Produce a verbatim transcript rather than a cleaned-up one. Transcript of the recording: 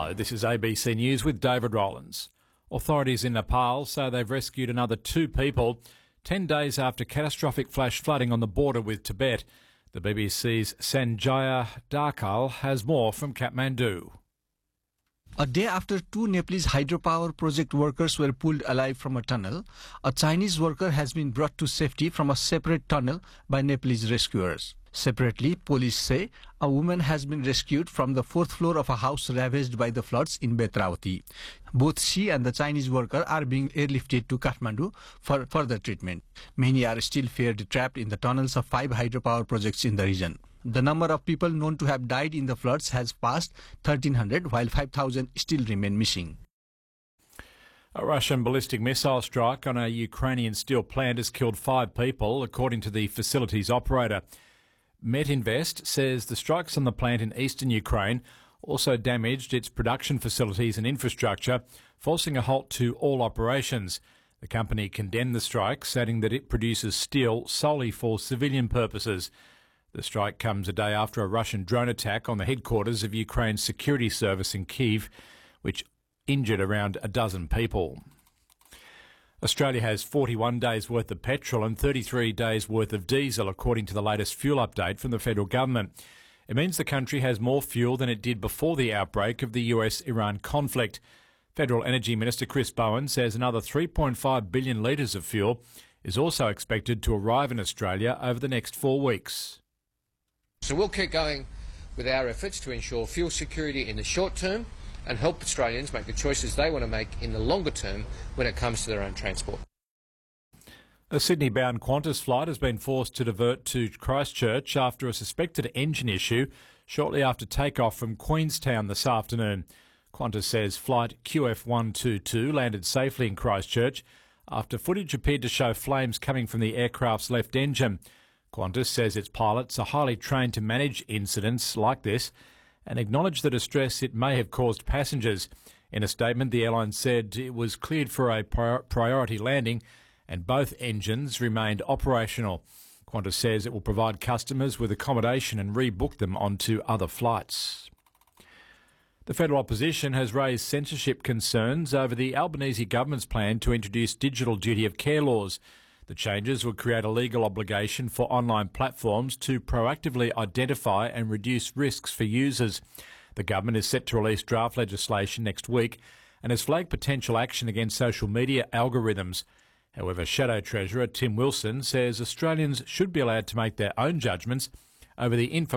Hello, this is A B C News with David Rowlands. Authorities in Nepal say they've rescued another two people ten days after catastrophic flash flooding on the border with Tibet. The B B C's Sanjaya Darkal has more from Kathmandu. A day after two Nepalese hydropower project workers were pulled alive from a tunnel, a Chinese worker has been brought to safety from a separate tunnel by Nepalese rescuers. Separately, police say a woman has been rescued from the fourth floor of a house ravaged by the floods in Betravati. Both she and the Chinese worker are being airlifted to Kathmandu for further treatment. Many are still feared trapped in the tunnels of five hydropower projects in the region. The number of people known to have died in the floods has passed thirteen hundred, while five thousand still remain missing. A Russian ballistic missile strike on a Ukrainian steel plant has killed five people, according to the facility's operator. Metinvest says the strikes on the plant in eastern Ukraine also damaged its production facilities and infrastructure, forcing a halt to all operations. The company condemned the strikes, adding that it produces steel solely for civilian purposes. The strike comes a day after a Russian drone attack on the headquarters of Ukraine's security service in Kyiv, which injured around a dozen people. Australia has forty-one days worth of petrol and thirty-three days worth of diesel, according to the latest fuel update from the federal government. It means the country has more fuel than it did before the outbreak of the U S Iran conflict. Federal Energy Minister Chris Bowen says another three point five billion litres of fuel is also expected to arrive in Australia over the next four weeks. So we'll keep going with our efforts to ensure fuel security in the short term and help Australians make the choices they want to make in the longer term when it comes to their own transport. A Sydney-bound Qantas flight has been forced to divert to Christchurch after a suspected engine issue shortly after takeoff from Queenstown this afternoon. Qantas says flight Q F one twenty-two landed safely in Christchurch after footage appeared to show flames coming from the aircraft's left engine. Qantas says its pilots are highly trained to manage incidents like this and acknowledged the distress it may have caused passengers. In a statement, the airline said it was cleared for a priority landing and both engines remained operational. Qantas says it will provide customers with accommodation and rebook them onto other flights. The federal opposition has raised censorship concerns over the Albanese government's plan to introduce digital duty of care laws. The changes will create a legal obligation for online platforms to proactively identify and reduce risks for users. The government is set to release draft legislation next week and has flagged potential action against social media algorithms. However, Shadow Treasurer Tim Wilson says Australians should be allowed to make their own judgments over the information